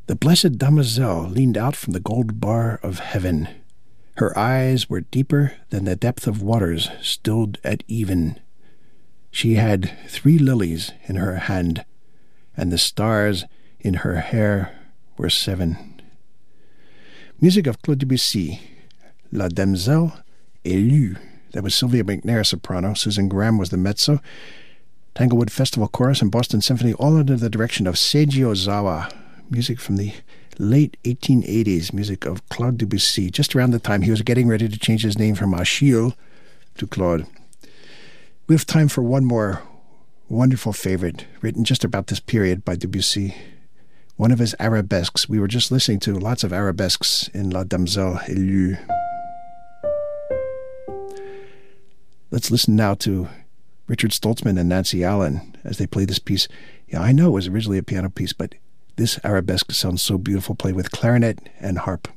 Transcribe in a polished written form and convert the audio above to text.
The blessed damoiselle leaned out from the gold bar of heaven. Her eyes were deeper than the depth of waters stilled at even. She had 3 lilies in her hand, and the stars in her hair were 7. Music of Claude Debussy, La Demoiselle Élue. That was Sylvia McNair, soprano. Susan Graham was the mezzo. Tanglewood Festival Chorus and Boston Symphony, all under the direction of Seiji Ozawa. Music from the late 1880s, music of Claude Debussy, just around the time he was getting ready to change his name from Achille to Claude. We have time for one more wonderful favorite, written just about this period by Debussy. One of his arabesques. We were just listening to lots of arabesques in La Demoiselle Élue. Let's listen now to Richard Stoltzman and Nancy Allen as they play this piece. Yeah, I know it was originally a piano piece, but this arabesque sounds so beautiful, played with clarinet and harp.